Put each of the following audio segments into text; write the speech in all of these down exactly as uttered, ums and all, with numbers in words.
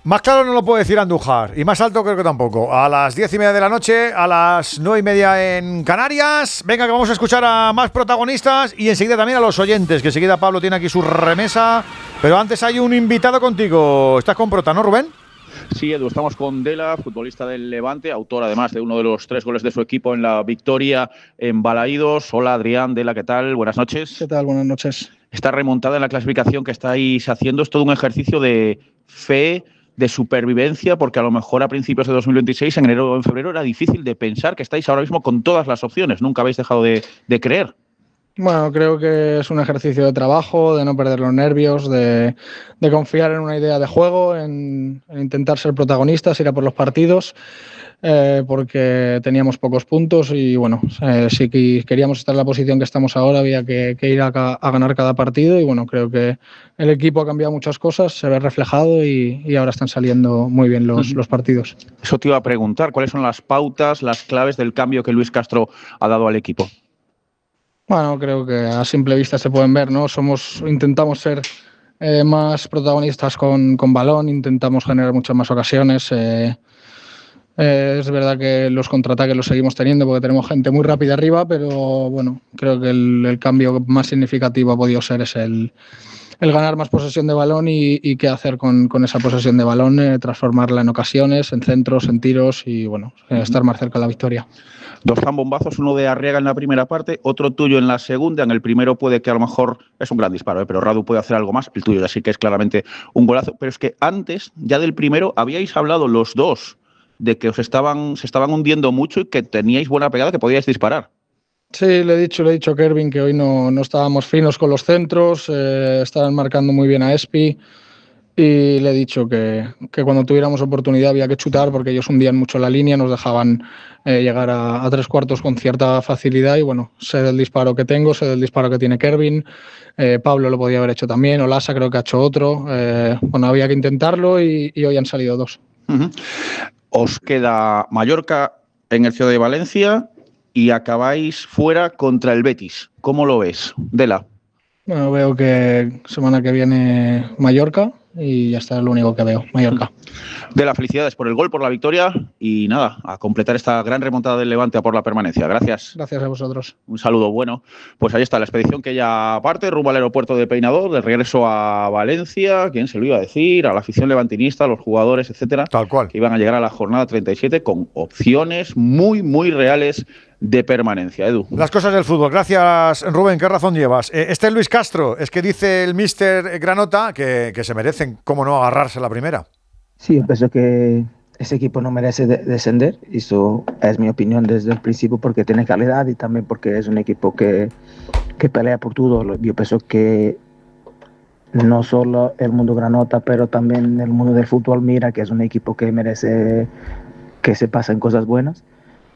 Más claro no lo puede decir Andújar, y más alto creo que tampoco. A las diez y media de la noche, a las nueve y media en Canarias. Venga, que vamos a escuchar a más protagonistas y enseguida también a los oyentes, que enseguida Pablo tiene aquí su remesa. Pero antes hay un invitado contigo. Estás con Prota, ¿no, Rubén? Sí, Edu, estamos con Dela, futbolista del Levante, autor además de uno de los tres goles de su equipo en la victoria en Balaídos. Hola, Adrián, Dela, ¿qué tal? Buenas noches. ¿Qué tal? Buenas noches. Esta remontada en la clasificación que estáis haciendo es todo un ejercicio de fe, de supervivencia, porque a lo mejor a principios de dos mil veintiséis, en enero o en febrero, era difícil de pensar que estáis ahora mismo con todas las opciones. Nunca habéis dejado de, de creer. Bueno, creo que es un ejercicio de trabajo, de no perder los nervios, de, de confiar en una idea de juego, en, en intentar ser protagonistas, ir a por los partidos, eh, porque teníamos pocos puntos y bueno, eh, si queríamos estar en la posición que estamos ahora había que, que ir a, a ganar cada partido y bueno, creo que el equipo ha cambiado muchas cosas, se ve reflejado y, y ahora están saliendo muy bien los, los partidos. Eso te iba a preguntar, ¿cuáles son las pautas, las claves del cambio que Luis Castro ha dado al equipo? Bueno, creo que a simple vista se pueden ver, ¿no? Somos, intentamos ser eh, más protagonistas con, con balón, intentamos generar muchas más ocasiones. Eh, eh, es verdad que los contraataques los seguimos teniendo porque tenemos gente muy rápida arriba, pero bueno, creo que el, el cambio más significativo ha podido ser es el, el ganar más posesión de balón y, y qué hacer con, con esa posesión de balón, eh, transformarla en ocasiones, en centros, en tiros y bueno, eh, estar más cerca de la victoria. Dos zambombazos, uno de Arriaga en la primera parte, otro tuyo en la segunda. En el primero puede que a lo mejor es un gran disparo, ¿eh? Pero Radu puede hacer algo más. El tuyo ya sí que es claramente un golazo. Pero es que antes, ya del primero, habíais hablado los dos de que os estaban, se estaban hundiendo mucho y que teníais buena pegada, que podíais disparar. Sí, le he dicho, le he dicho a Kervin que hoy no, no estábamos finos con los centros, eh, estaban marcando muy bien a Espi. Y le he dicho que, que cuando tuviéramos oportunidad había que chutar porque ellos hundían mucho la línea, nos dejaban eh, llegar a, a tres cuartos con cierta facilidad y bueno, sé del disparo que tengo, sé del disparo que tiene Kervin, eh, Pablo lo podía haber hecho también, Olasa creo que ha hecho otro, eh, bueno, había que intentarlo y, y hoy han salido dos. Uh-huh. Os queda Mallorca en el Ciudad de Valencia y acabáis fuera contra el Betis. ¿Cómo lo ves, Dela? Bueno, veo que semana que viene Mallorca y ya está, es lo único que veo, Mallorca. De las felicidades por el gol, por la victoria y nada, a completar esta gran remontada del Levante a por la permanencia. Gracias. Gracias a vosotros. Un saludo. Bueno, pues ahí está la expedición que ya parte, rumbo al aeropuerto de Peinador, de regreso a Valencia. ¿Quién se lo iba a decir? A la afición levantinista, a los jugadores, etcétera. Tal cual. Que iban a llegar a la jornada treinta y siete con opciones muy, muy reales de permanencia. Edu. Las cosas del fútbol. Gracias, Rubén. ¿Qué razón llevas? Eh, este es Luis Castro. Es que dice el míster Granota que, que se merecen, cómo no, agarrarse la primera. Sí, yo pienso que ese equipo no merece de- descender. Eso es mi opinión desde el principio porque tiene calidad y también porque es un equipo que, que pelea por todo. Yo pienso que no solo el mundo Granota, pero también el mundo del fútbol mira que es un equipo que merece que se pasen cosas buenas.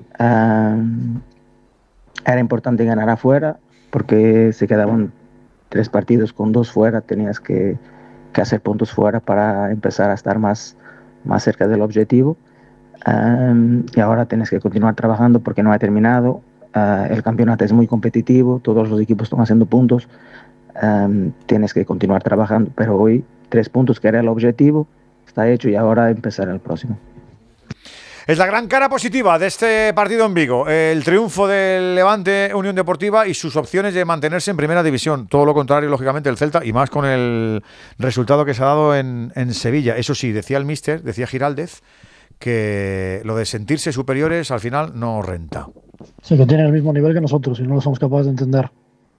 Um, era importante ganar afuera porque se quedaban tres partidos con dos fuera, tenías que, que hacer puntos fuera para empezar a estar más, más cerca del objetivo. Um, y ahora tienes que continuar trabajando porque no ha terminado. Uh, el campeonato es muy competitivo, todos los equipos están haciendo puntos. Um, tienes que continuar trabajando, pero hoy tres puntos que era el objetivo está hecho y ahora empezar el próximo. Es la gran cara positiva de este partido en Vigo, el triunfo del Levante Unión Deportiva y sus opciones de mantenerse en primera división. Todo lo contrario, lógicamente, el Celta y más con el resultado que se ha dado en, en Sevilla. Eso sí, decía el míster, decía Giraldez, que lo de sentirse superiores al final no renta. Sí, que tienen el mismo nivel que nosotros y no lo somos capaces de entender.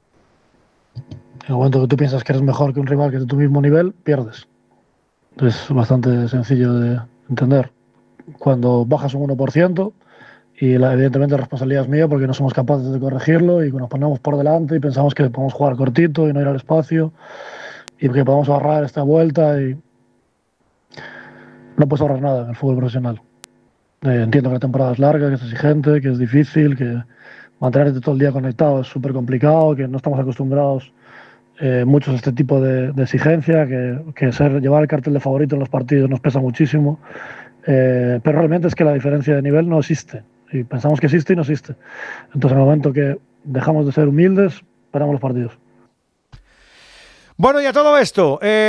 En el momento que tú piensas que eres mejor que un rival que es de tu mismo nivel, pierdes. Es bastante sencillo de entender. Cuando bajas un uno por ciento y la, evidentemente la responsabilidad es mía porque no somos capaces de corregirlo y nos ponemos por delante y pensamos que podemos jugar cortito y no ir al espacio y que podemos ahorrar esta vuelta y no puedes ahorrar nada en el fútbol profesional. Eh, entiendo que la temporada es larga, que es exigente, que es difícil, que mantenerte todo el día conectado es súper complicado, que no estamos acostumbrados eh, muchos a este tipo de, de exigencia, que, que ser, llevar el cartel de favorito en los partidos nos pesa muchísimo. Eh, pero realmente es que la diferencia de nivel no existe y pensamos que existe y no existe. Entonces en el momento que dejamos de ser humildes, paramos los partidos. Bueno, y a todo esto... Eh...